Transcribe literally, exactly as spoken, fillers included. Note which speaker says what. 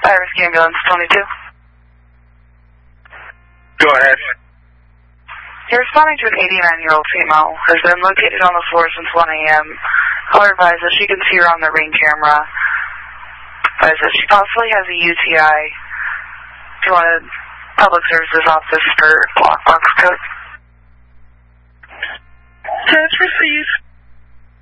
Speaker 1: Iris Ambulance twenty-two.
Speaker 2: Go ahead.
Speaker 1: You're responding to an eighty-nine-year-old female who has been located on the floor since one A M Call her advised that she can see her on the ring camera. Advised that she possibly has a U T I. If you wanted public services office for lockbox code.
Speaker 3: Test received.